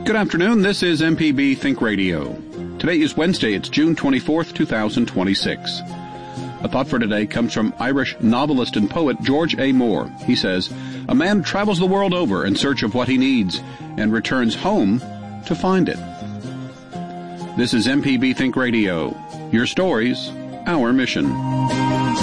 Good afternoon. This is MPB Think Radio. Today is Wednesday. It's June 24th, 2026. A thought for today comes from Irish novelist and poet George A. Moore. He says, "A man travels the world over in search of what he needs and returns home to find it." This is MPB Think Radio. Your stories, our mission.